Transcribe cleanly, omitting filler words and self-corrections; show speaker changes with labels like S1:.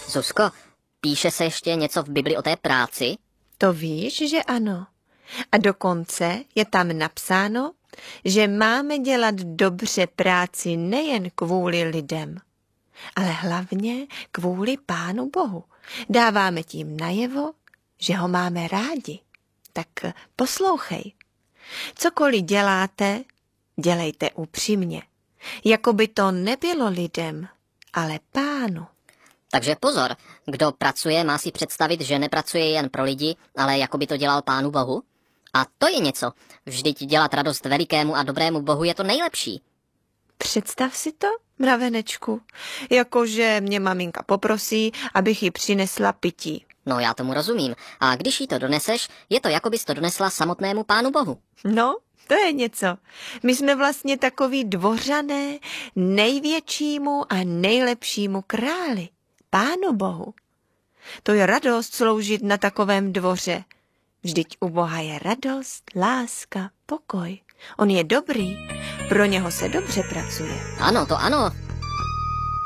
S1: Zuzko, píše se ještě něco v Bibli o té práci?
S2: To víš, že ano. A dokonce je tam napsáno, že máme dělat dobře práci nejen kvůli lidem, ale hlavně kvůli Pánu Bohu. Dáváme tím najevo, že ho máme rádi. Tak poslouchej. Cokoliv děláte, dělejte upřímně. Jako by to nebylo lidem, ale Pánu.
S1: Takže pozor, kdo pracuje, má si představit, že nepracuje jen pro lidi, ale jako by to dělal Pánu Bohu. A to je něco. Vždyť dělat radost velikému a dobrému Bohu je to nejlepší.
S2: Představ si to, mravenečku, jakože mě maminka poprosí, abych jí přinesla pití.
S1: No, já tomu rozumím. A když jí to doneseš, je to, jako bys to donesla samotnému Pánu Bohu.
S2: No, to je něco. My jsme vlastně takový dvořané největšímu a nejlepšímu králi, Pánu Bohu. To je radost sloužit na takovém dvoře. Vždyť u Boha je radost, láska, pokoj. On je dobrý, pro něho se dobře pracuje.
S1: Ano, to ano.